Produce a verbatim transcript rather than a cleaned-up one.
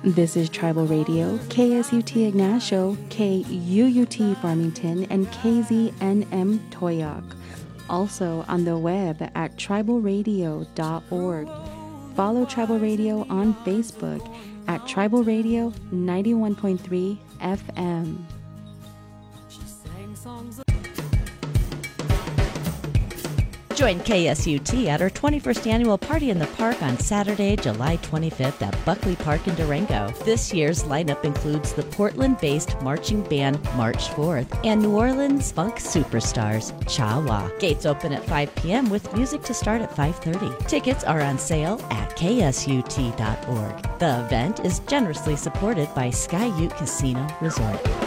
This is Tribal Radio, K S U T Ignacio, K U U T Farmington, and K Z N M Toyoak. Also on the web at tribal radio dot org. Follow Tribal Radio on Facebook at Tribal Radio ninety-one point three F M. Join K S U T at our twenty-first annual Party in the Park on Saturday, July twenty-fifth at Buckley Park in Durango. This year's lineup includes the Portland-based marching band March fourth and New Orleans funk superstars Cha Wa. Gates open at five p.m. with music to start at five thirty. Tickets are on sale at K S U T dot org. The event is generously supported by Sky Ute Casino Resort.